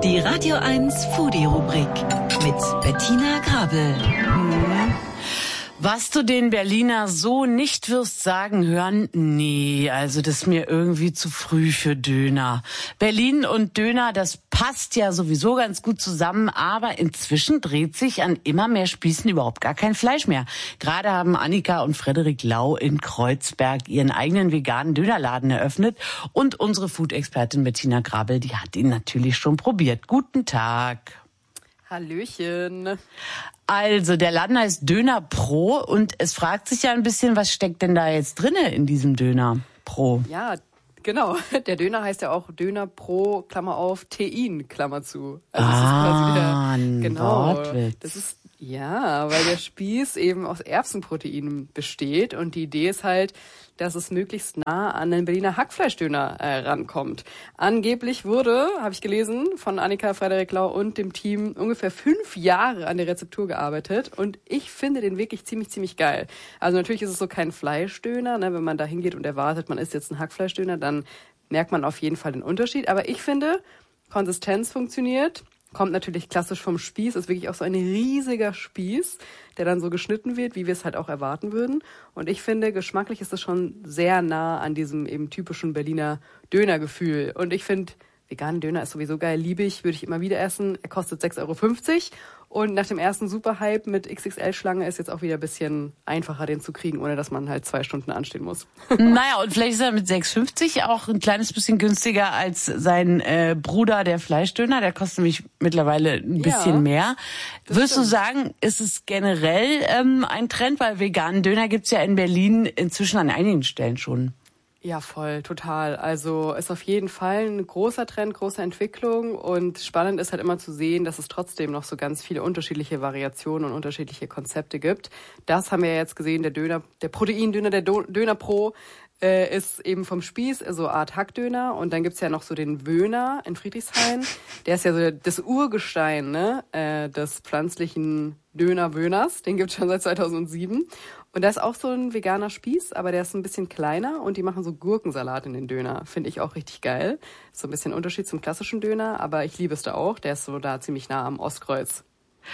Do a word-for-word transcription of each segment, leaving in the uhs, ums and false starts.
Die Radio eins Foodie-Rubrik mit Bettina Grabel. Was du den Berliner so nicht wirst sagen hören, nee, also das ist mir irgendwie zu früh für Döner. Berlin und Döner, das passt ja sowieso ganz gut zusammen, aber inzwischen dreht sich an immer mehr Spießen überhaupt gar kein Fleisch mehr. Gerade haben Annika und Frederik Lau in Kreuzberg ihren eigenen veganen Dönerladen eröffnet und unsere Food-Expertin Bettina Grabel, die hat ihn natürlich schon probiert. Guten Tag. Hallöchen. Also, der Laden heißt Döner Pro und es fragt sich ja ein bisschen, was steckt denn da jetzt drinne in diesem Döner Pro? Ja, genau. Der Döner heißt ja auch Döner Pro, Klammer auf, Tein, Klammer zu. Also ah, das ist quasi der, ein genau. Wortwitz. Das ist, ja, weil der Spieß eben aus Erbsenproteinen besteht und die Idee ist halt, dass es möglichst nah an den Berliner Hackfleischdöner äh, rankommt. Angeblich wurde, habe ich gelesen, von Annika, Frederik Lau und dem Team ungefähr fünf Jahre an der Rezeptur gearbeitet und ich finde den wirklich ziemlich, ziemlich geil. Also natürlich ist es so kein Fleischdöner, ne? Wenn man da hingeht und erwartet, man isst jetzt einen Hackfleischdöner, dann merkt man auf jeden Fall den Unterschied. Aber ich finde, Konsistenz funktioniert. Kommt natürlich klassisch vom Spieß, ist wirklich auch so ein riesiger Spieß, der dann so geschnitten wird, wie wir es halt auch erwarten würden. Und ich finde, geschmacklich ist es schon sehr nah an diesem eben typischen Berliner Dönergefühl. Und ich finde, veganen Döner ist sowieso geil, liebe ich, würde ich immer wieder essen. Er kostet sechs Euro fünfzig und nach dem ersten Superhype mit X X L-Schlange ist jetzt auch wieder ein bisschen einfacher, den zu kriegen, ohne dass man halt zwei Stunden anstehen muss. Naja, und vielleicht ist er mit sechs fünfzig auch ein kleines bisschen günstiger als sein äh, Bruder, der Fleischdöner. Der kostet nämlich mittlerweile ein bisschen ja, mehr. Würdest stimmt. du sagen, ist es generell ähm, ein Trend? Weil veganen Döner gibt's ja in Berlin inzwischen an einigen Stellen schon. Ja, voll, total. Also ist auf jeden Fall ein großer Trend, große Entwicklung und spannend ist halt immer zu sehen, dass es trotzdem noch so ganz viele unterschiedliche Variationen und unterschiedliche Konzepte gibt. Das haben wir ja jetzt gesehen, der Döner, der Proteindöner, der Do- Döner Pro äh, ist eben vom Spieß, so Art Hackdöner und dann gibt's ja noch so den Wöhner in Friedrichshain. Der ist ja so das Urgestein, ne, äh, des pflanzlichen Döner-Wöners. Den gibt's schon seit zweitausendsieben. Und da ist auch so ein veganer Spieß, aber der ist ein bisschen kleiner und die machen so Gurkensalat in den Döner. Finde ich auch richtig geil. Ist so ein bisschen Unterschied zum klassischen Döner, aber ich liebe es da auch. Der ist so da ziemlich nah am Ostkreuz.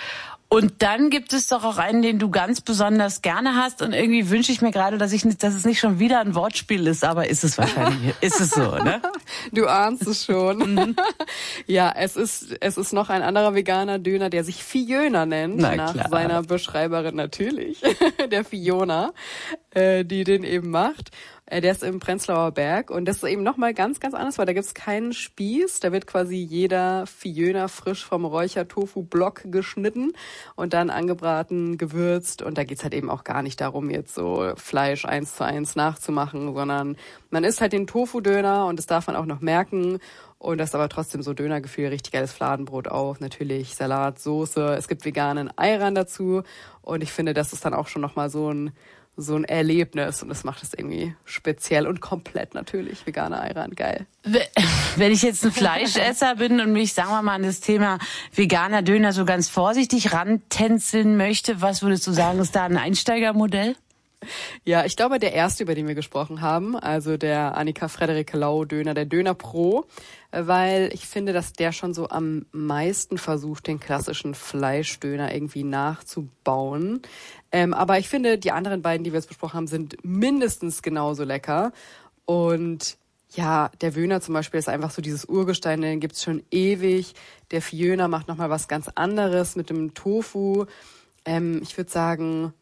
Und dann gibt es doch auch einen, den du ganz besonders gerne hast und irgendwie wünsche ich mir gerade, dass ich nicht, dass es nicht schon wieder ein Wortspiel ist, aber ist es wahrscheinlich, ist es so, ne? Du ahnst es schon. Ja, es ist, es ist noch ein anderer veganer Döner, der sich Fiona nennt, Na, nach klar. seiner Beschreiberin natürlich, der Fiona, äh, die den eben macht. Der ist im Prenzlauer Berg und das ist eben nochmal ganz, ganz anders, weil da gibt's keinen Spieß. Da wird quasi jeder Fiona frisch vom Räucher-Tofu-Block geschnitten und dann angebraten, gewürzt. Und da geht's halt eben auch gar nicht darum, jetzt so Fleisch eins zu eins nachzumachen, sondern man isst halt den Tofu-Döner und das darf man auch noch merken. Und das ist aber trotzdem so Dönergefühl, richtig geiles Fladenbrot auch, natürlich Salat, Soße. Es gibt veganen Ayran dazu und ich finde, das ist dann auch schon nochmal so ein so ein Erlebnis und das macht es irgendwie speziell und komplett natürlich. Veganer Ayran, geil. Wenn ich jetzt ein Fleischesser bin und mich, sagen wir mal, an das Thema veganer Döner so ganz vorsichtig rantänzeln möchte, was würdest du sagen, ist da ein Einsteigermodell? Ja, ich glaube, der erste, über den wir gesprochen haben, also der Annika Frederik Lau Döner, der Döner Pro, weil ich finde, dass der schon so am meisten versucht, den klassischen Fleischdöner irgendwie nachzubauen. Ähm, aber ich finde, die anderen beiden, die wir jetzt besprochen haben, sind mindestens genauso lecker. Und ja, der Wöhner zum Beispiel ist einfach so dieses Urgestein, den gibt's schon ewig. Der Fiona macht nochmal was ganz anderes mit dem Tofu. Ähm, ich würde sagen,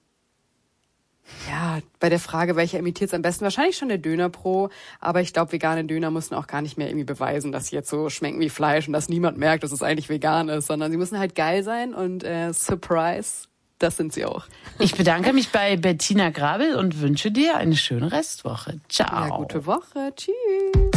ja, bei der Frage, welcher imitiert es am besten, wahrscheinlich schon der Döner Pro, aber ich glaube, vegane Döner müssen auch gar nicht mehr irgendwie beweisen, dass sie jetzt so schmecken wie Fleisch und dass niemand merkt, dass es eigentlich vegan ist, sondern sie müssen halt geil sein und äh, Surprise, das sind sie auch. Ich bedanke mich bei Bettina Grabel und wünsche dir eine schöne Restwoche. Ciao. Ja, gute Woche. Tschüss.